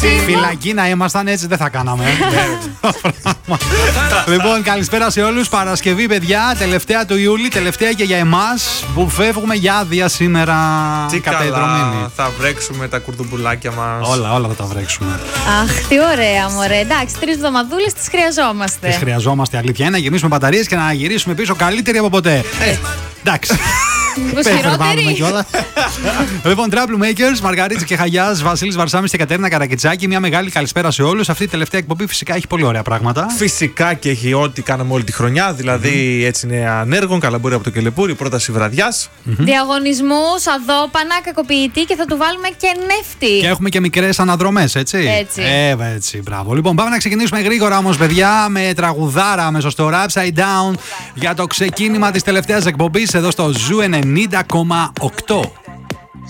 Φυλακή να ήμασταν, έτσι δεν θα κάναμε. Λοιπόν, καλησπέρα σε όλους. Παρασκευή, παιδιά, τελευταία του Ιούλη, τελευταία και για εμάς που φεύγουμε για άδεια σήμερα. Τι καλά, θα βρέξουμε τα κουρτουμπουλάκια μας. Όλα θα τα βρέξουμε. Αχ, τι ωραία, μωρέ. Εντάξει, 3 εβδομαδούλες τις χρειαζόμαστε. Τις χρειαζόμαστε, αλήθεια. Να γεμίσουμε μπαταρίες και να γυρίσουμε πίσω καλύτεροι από ποτέ. Εντάξει. Χειρότερη. Λοιπόν, Trouble Makers, Μαργαρίτης και Χαγιάς, Βασίλης Βαρσάμις και Κατερίνα Καρακιτσάκη. Μια μεγάλη καλησπέρα σε όλους. Αυτή η τελευταία εκπομπή φυσικά έχει πολύ ωραία πράγματα. Φυσικά και έχει ό,τι κάναμε όλη τη χρονιά. Δηλαδή, έτσι είναι ανέργων, καλαμπούρι από το Κελεπούρι, πρόταση βραδιάς. Διαγωνισμούς, αδόπανα, κακοποιητή και θα του βάλουμε και νεύτη. Και έχουμε και μικρές αναδρομές, έτσι. Έτσι, μπράβο. Λοιπόν, πάμε να ξεκινήσουμε γρήγορα όμως, παιδιά, με τραγουδάρα μέσα στο Upside Down για το ξεκίνημα της τελευταίας εκπομπής εδώ στο Ζου 90,8.